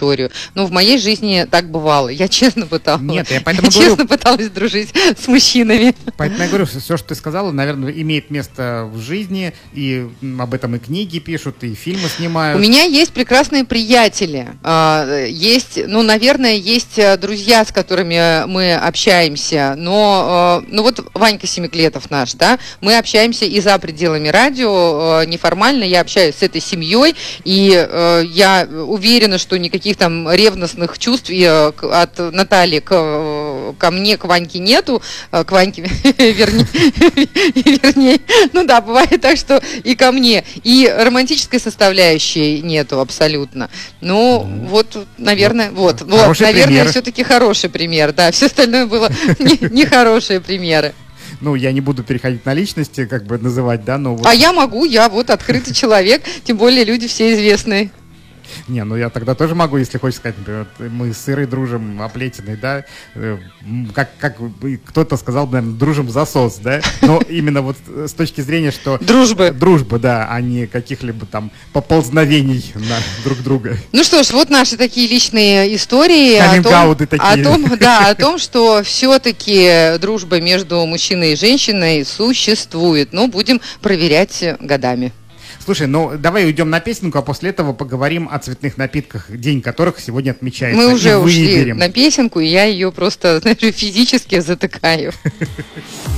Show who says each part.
Speaker 1: историю. Но в моей жизни так бывало. Я честно пыталась.
Speaker 2: Нет, я поэтому говорю,
Speaker 1: честно пыталась дружить с мужчинами.
Speaker 2: поэтому я говорю, все, что ты сказала, наверное, имеет место в жизни, и об этом и книги пишут, и фильмы снимают.
Speaker 1: У меня есть прекрасные приятели. Есть, ну, наверное, есть друзья, с которыми мы общаемся. Но, ну вот Ванька Семиклетов наш, да, мы общаемся и за пределами радио. Неформально я общаюсь с этой семьей, и я уверена, что никаких там ревностных чувств от Натальи ко мне, к Ваньке нету, к Ваньке, вернее, ну да, бывает так, что и ко мне, и романтической составляющей нету абсолютно. Ну, вот, наверное, наверное, все-таки хороший пример, да, все остальное было нехорошие примеры.
Speaker 2: Ну, я не буду переходить на личности, как бы называть, да, но... Вот...
Speaker 1: А я могу, я вот открытый человек, тем более люди все известные.
Speaker 2: Не, ну я тогда тоже могу, если хочешь сказать, например, мы с Ирой дружим, Оплетиной, да, как кто-то сказал, наверное, дружим засос, да, но именно вот с точки зрения, что... Дружба, да, а не каких-либо там поползновений на друг друга.
Speaker 1: Ну что ж, вот наши такие личные истории о том, что все-таки дружба между мужчиной и женщиной существует, но будем проверять годами.
Speaker 2: Слушай, ну давай уйдем на песенку, а после этого поговорим о цветных напитках, день которых сегодня отмечается.
Speaker 1: Мы уже ушли на песенку, и я ее просто, знаешь, физически затыкаю.